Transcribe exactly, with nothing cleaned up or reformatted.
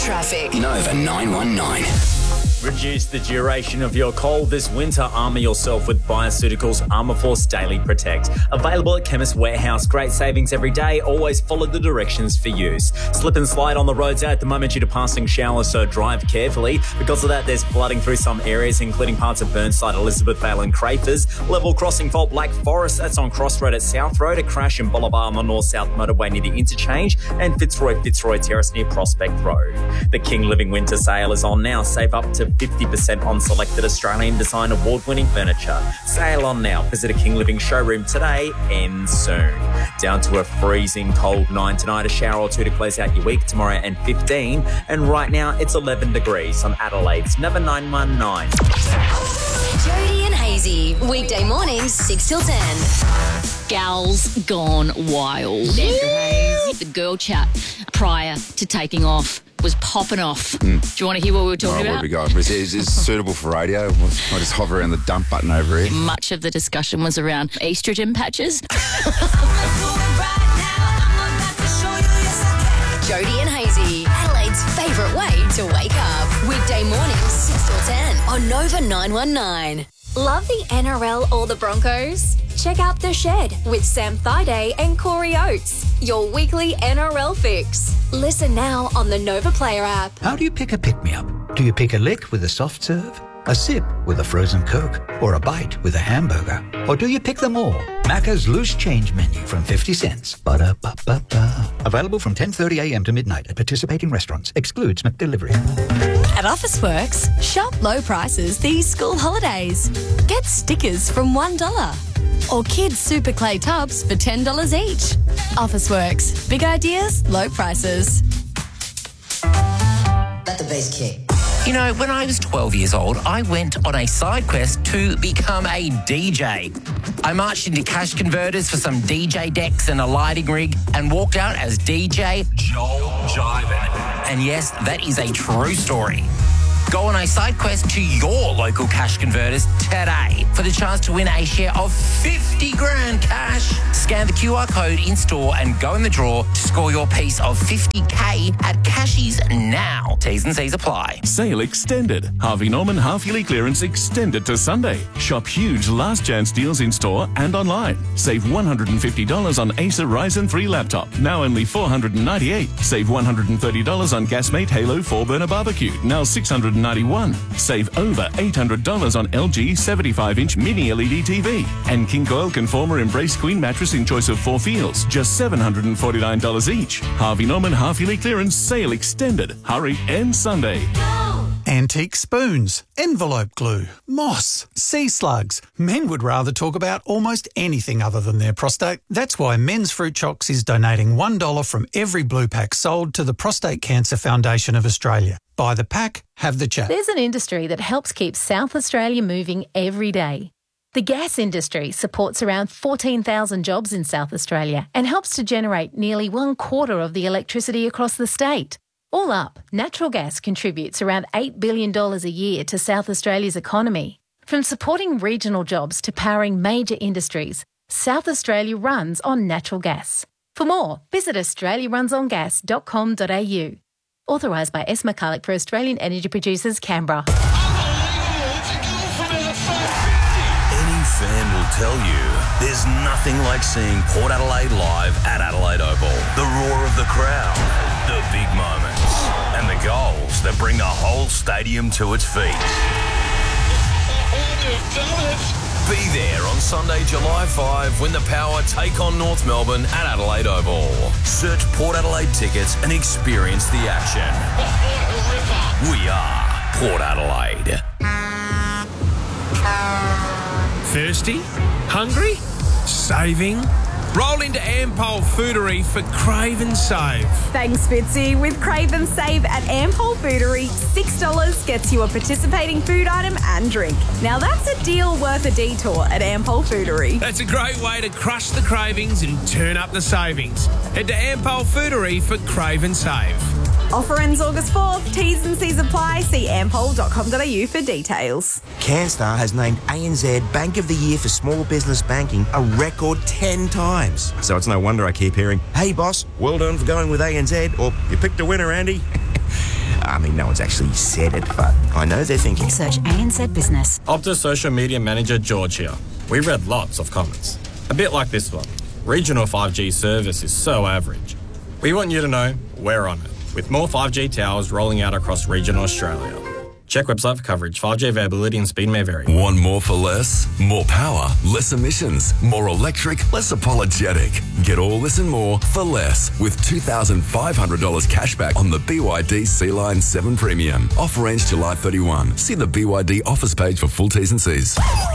traffic. Nova nine one nine. Reduce the duration of your cold this winter. Armour yourself with Bioceuticals Armour Force Daily Protect. Available at Chemist Warehouse. Great savings every day. Always follow the directions for use. Slip and slide on the roads at the moment due to passing showers, so drive carefully. Because of that, there's flooding through some areas, including parts of Burnside, Elizabethvale and Crafers. Level crossing fault Black Forest. That's on Cross Road at South Road. A crash in Bolivar on the north-south motorway near the interchange. And Fitzroy, Fitzroy Terrace near Prospect Road. The King Living Winter Sale is on now. Save up to fifty percent on selected Australian design award-winning furniture. Sale on now. Visit a King Living showroom today. Ends soon. Down to a freezing cold nine tonight. A shower or two to close out your week. Tomorrow and fifteen. And right now it's eleven degrees on Adelaide's Nova nine one nine. Jody and Hazy. Weekday mornings six till ten. Gals gone wild. The girl chat prior to taking off was popping off. Mm. Do you want to hear what we were talking oh, about? Where we going? Is, is, is suitable for radio? I'll just hover around the dump button over here. Much of the discussion was around estrogen patches. Jody and Hazy, Adelaide's favourite way to wake up. Weekday mornings six till ten on Nova nine one nine. Love the N R L or the Broncos? Check out The Shed with Sam Thaiday and Corey Oates, your weekly N R L fix. Listen now on the Nova Player app. How do you pick a pick-me-up? Do you pick a lick with a soft serve, a sip with a frozen Coke, or a bite with a hamburger? Or do you pick them all? Macca's Loose Change Menu from fifty cents. Ba-da-ba-ba-ba. Available from ten thirty a m to midnight at participating restaurants. Excludes McDelivery. At Officeworks, shop low prices these school holidays. Get stickers from one dollar. Or kids' super clay tubs for ten dollars each. Officeworks. Big ideas, low prices. Let the bass kick. You know, when I was twelve years old, I went on a side quest to become a D J. I marched into cash converters for some D J decks and a lighting rig and walked out as D J Joel Jiven. And yes, that is a true story. Go on a side quest to your local cash converters today for the chance to win a share of fifty grand cash. Scan the Q R code in store and go in the draw to score your piece of fifty K at Cashies now. T's and C's apply. Sale extended. Harvey Norman half-yearly clearance extended to Sunday. Shop huge last chance deals in store and online. Save one hundred fifty dollars on Acer Ryzen three laptop. Now only four hundred ninety-eight dollars. Save one hundred thirty dollars on Gasmate Halo four burner barbecue. Now six hundred ninety-one dollars. Save over eight hundred dollars on L G seventy-five inch mini L E D T V. And King Coil Conformer Embrace Queen mattress in choice of four feels. Just seven hundred forty-nine dollars each. Harvey Norman half-yearly clearance sale extended. Hurry, end Sunday. Antique spoons, envelope glue, moss, sea slugs. Men would rather talk about almost anything other than their prostate. That's why Men's Fruit Chocks is donating one dollar from every blue pack sold to the Prostate Cancer Foundation of Australia. Buy the pack, have the chat. There's an industry that helps keep South Australia moving every day. The gas industry supports around fourteen thousand jobs in South Australia and helps to generate nearly one quarter of the electricity across the state. All up, natural gas contributes around eight billion dollars a year to South Australia's economy. From supporting regional jobs to powering major industries, South Australia runs on natural gas. For more, visit australia runs on gas dot com dot a u. Authorised by S. McCulloch for Australian Energy Producers, Canberra. Any fan will tell you there's nothing like seeing Port Adelaide live at Adelaide Oval. The roar of the crowd, the big moments, and the goals that bring the whole stadium to its feet. Be there on Sunday, July fifth, when the Power take on North Melbourne at Adelaide Oval. Search Port Adelaide tickets and experience the action. We are Port Adelaide. Thirsty? Hungry? Saving? Roll into Ampol Foodery for Crave and Save. Thanks, Fitzy. With Crave and Save at Ampol Foodery, six dollars gets you a participating food item and drink. Now that's a deal worth a detour at Ampol Foodery. That's a great way to crush the cravings and turn up the savings. Head to Ampol Foodery for Crave and Save. Offer ends August fourth. T's and C's apply. See ampol dot com dot a u for details. CanStar has named A N Z Bank of the Year for Small Business Banking a record ten times. So it's no wonder I keep hearing, hey boss, well done for going with A N Z, or you picked a winner, Andy. I mean, no one's actually said it, but I know they're thinking. Search A N Z Business. Optus Social Media Manager George here. We read lots of comments. A bit like this one. Regional five G service is so average. We want you to know we're on it, with more five G towers rolling out across regional Australia. Check website for coverage. five G availability and speed may vary. Want more for less? More power, less emissions, more electric, less apologetic. Get all this and more for less with two thousand five hundred dollars cashback on the B Y D C-Line seven Premium. Offer ends July thirty-first. See the B Y D offers page for full T's and C's.